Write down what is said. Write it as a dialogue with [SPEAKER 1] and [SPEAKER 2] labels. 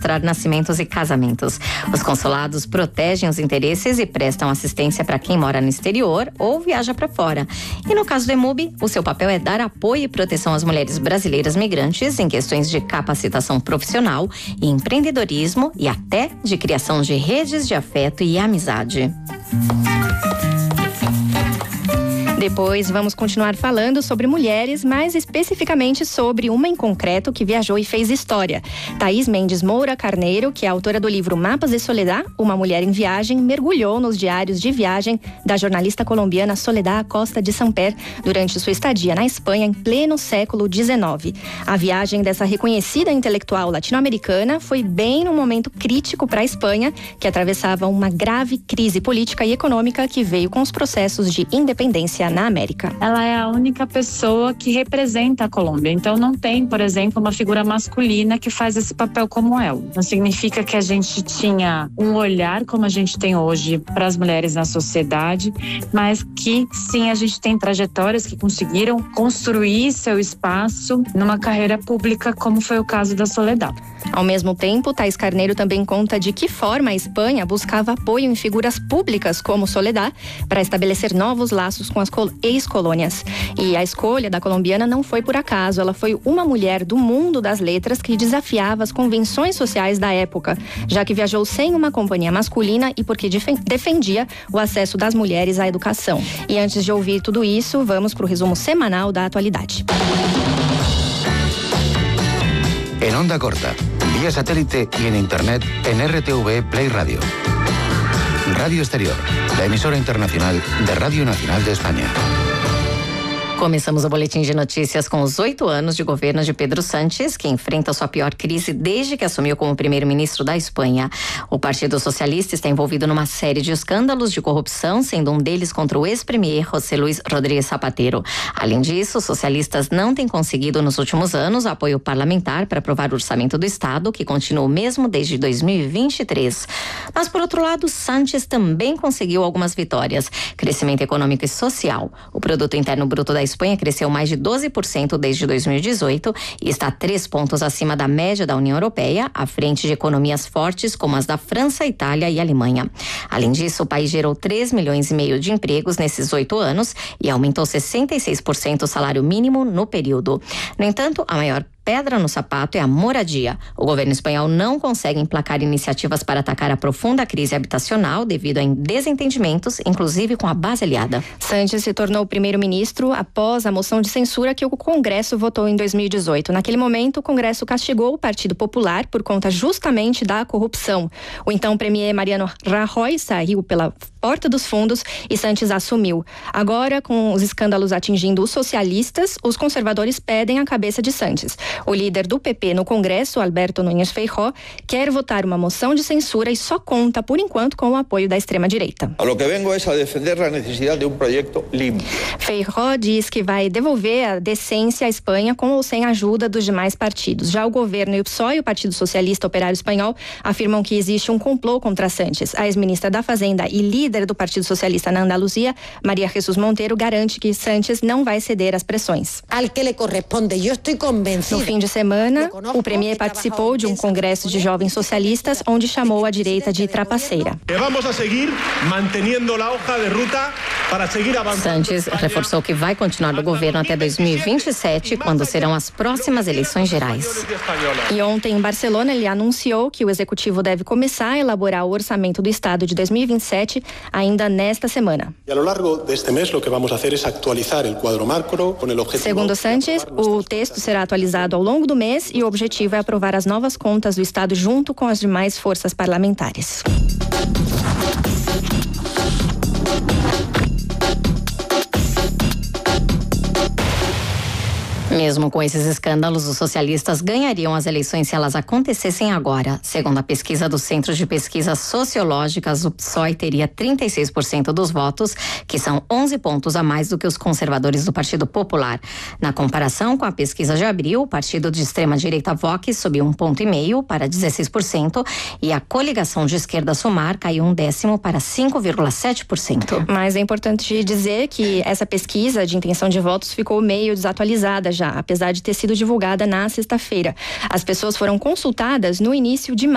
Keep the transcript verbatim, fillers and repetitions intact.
[SPEAKER 1] registrar nascimentos e casamentos. Os consulados protegem os interesses e prestam assistência para quem mora no exterior ou viaja para fora. E no caso do EMUB, o seu papel é dar apoio e proteção às mulheres brasileiras migrantes em questões de capacitação profissional, empreendedorismo e até de criação de redes de afeto e amizade.
[SPEAKER 2] Depois vamos continuar falando sobre mulheres, mais especificamente sobre uma em concreto que viajou e fez história. Thaís Mendes Moura Carneiro, que é autora do livro Mapas de Soledad, Uma Mulher em Viagem, mergulhou nos diários de viagem da jornalista colombiana Soledad Acosta de Samper durante sua estadia na Espanha em pleno século dezenove. A viagem dessa reconhecida intelectual latino-americana foi bem num momento crítico para a Espanha, que atravessava uma grave crise política e econômica que veio com os processos de independência na América.
[SPEAKER 3] Ela é a única pessoa que representa a Colômbia, então não tem, por exemplo, uma figura masculina que faz esse papel como ela. Não significa que a gente tinha um olhar como a gente tem hoje para as mulheres na sociedade, mas que sim, a gente tem trajetórias que conseguiram construir seu espaço numa carreira pública, como foi o caso da Soledad.
[SPEAKER 2] Ao mesmo tempo, Thaís Carneiro também conta de que forma a Espanha buscava apoio em figuras públicas como Soledad para estabelecer novos laços com as ex-colônias. E a escolha da colombiana não foi por acaso, ela foi uma mulher do mundo das letras que desafiava as convenções sociais da época, já que viajou sem uma companhia masculina e porque defendia o acesso das mulheres à educação. E antes de ouvir tudo isso, vamos para o resumo semanal da atualidade.
[SPEAKER 4] En onda corta, vía satélite y en internet en R T V Play Radio. Radio Exterior, la emisora internacional de Radio Nacional de España.
[SPEAKER 1] Começamos o boletim de notícias com os oito anos de governo de Pedro Sánchez, que enfrenta sua pior crise desde que assumiu como primeiro-ministro da Espanha. O Partido Socialista está envolvido numa série de escândalos de corrupção, sendo um deles contra o ex-premier José Luis Rodríguez Zapatero. Além disso, os socialistas não têm conseguido nos últimos anos apoio parlamentar para aprovar o orçamento do Estado, que continua o mesmo desde dois mil e vinte e três. Mas, por outro lado, Sánchez também conseguiu algumas vitórias. Crescimento econômico e social. O produto interno bruto da Espanha cresceu mais de doze por cento desde dois mil e dezoito e está três pontos acima da média da União Europeia, à frente de economias fortes como as da França, Itália e Alemanha. Além disso, o país gerou três milhões e meio de empregos nesses oito anos e aumentou sessenta e seis por cento o salário mínimo no período. No entanto, a maior pedra no sapato é a moradia. O governo espanhol não consegue emplacar iniciativas para atacar a profunda crise habitacional devido a desentendimentos, inclusive com a base aliada.
[SPEAKER 2] Sánchez se tornou primeiro-ministro após a moção de censura que o Congresso votou em dois mil e dezoito. Naquele momento, o Congresso castigou o Partido Popular por conta justamente da corrupção. O então premier Mariano Rajoy saiu pela porta dos fundos e Sánchez assumiu. Agora, com os escândalos atingindo os socialistas, os conservadores pedem a cabeça de Sánchez. O líder do P P no Congresso, Alberto Núñez Feijóo, quer votar uma moção de censura e só conta, por enquanto, com o apoio da extrema-direita.
[SPEAKER 5] A lo que vengo es a defender a necessidade de um projeto limpo.
[SPEAKER 2] Feijóo diz que vai devolver a decência à Espanha com ou sem a ajuda dos demais partidos. Já o governo e o P S O E e o Partido Socialista Operário Espanhol afirmam que existe um complô contra Sánchez. A ex-ministra da Fazenda e líder do Partido Socialista na Andaluzia, Maria Jesus Monteiro, garante que Sánchez não vai ceder às pressões.
[SPEAKER 6] Al que le corresponde, eu estou convencida.
[SPEAKER 2] No fim de semana, o premier participou de um congresso de jovens socialistas, onde chamou a direita de trapaceira.
[SPEAKER 7] Vamos a seguir mantendo a hoja de ruta para seguir avançando.
[SPEAKER 1] Sánchez reforçou que vai continuar no governo até dois mil e vinte e sete, quando serão as próximas eleições gerais.
[SPEAKER 2] E ontem, em Barcelona, ele anunciou que o executivo deve começar a elaborar o orçamento do Estado de dois mil e vinte e sete ainda nesta semana. Segundo Sánchez, o texto será atualizado ao longo do mês e o objetivo é aprovar as novas contas do Estado junto com as demais forças parlamentares.
[SPEAKER 1] Mesmo com esses escândalos, os socialistas ganhariam as eleições se elas acontecessem agora. Segundo a pesquisa do Centro de Pesquisas Sociológicas, o P S O E teria trinta e seis por cento dos votos, que são onze pontos a mais do que os conservadores do Partido Popular. Na comparação com a pesquisa de abril, o partido de extrema-direita Vox subiu um ponto e meio para dezesseis por cento e a coligação de esquerda Sumar caiu um décimo para cinco vírgula sete por cento.
[SPEAKER 2] Mas é importante dizer que essa pesquisa de intenção de votos ficou meio desatualizada já, apesar de ter sido divulgada na sexta-feira. As pessoas foram consultadas no início de